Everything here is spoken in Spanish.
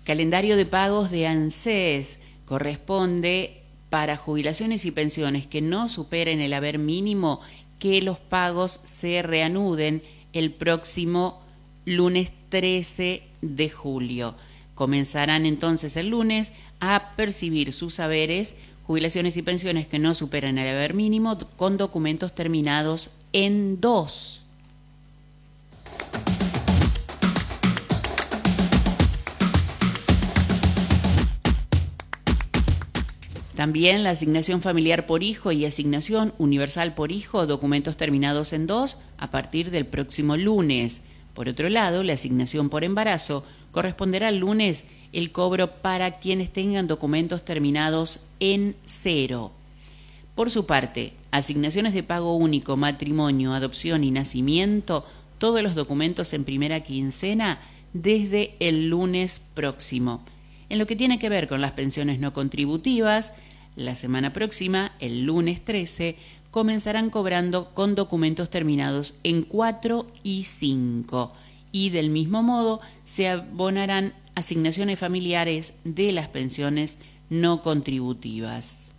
Calendario de pagos de ANSES corresponde para jubilaciones y pensiones que no superen el haber mínimo, que los pagos se reanuden el próximo lunes 13 de julio. Comenzarán entonces el lunes a percibir sus haberes, jubilaciones y pensiones que no superan el haber mínimo, con documentos terminados en 2. También la asignación familiar por hijo y asignación universal por hijo, documentos terminados en 2 a partir del próximo lunes. Por otro lado, la asignación por embarazo corresponderá el lunes el cobro para quienes tengan documentos terminados en 0. Por su parte, asignaciones de pago único, matrimonio, adopción y nacimiento, todos los documentos en primera quincena desde el lunes próximo. En lo que tiene que ver con las pensiones no contributivas, la semana próxima, el lunes 13, comenzarán cobrando con documentos terminados en 4 y 5. Y del mismo modo se abonarán asignaciones familiares de las pensiones no contributivas.